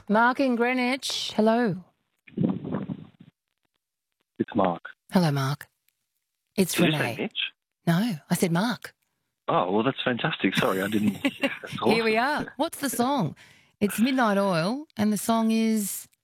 Mark in Greenwich. Hello. It's Mark. Hello, Mark. It's Did Renee. you say Mitch? No, I said Mark. Oh, well, that's fantastic. Sorry, I didn't. That's awesome. Here we are. What's the song? It's Midnight Oil, and the song is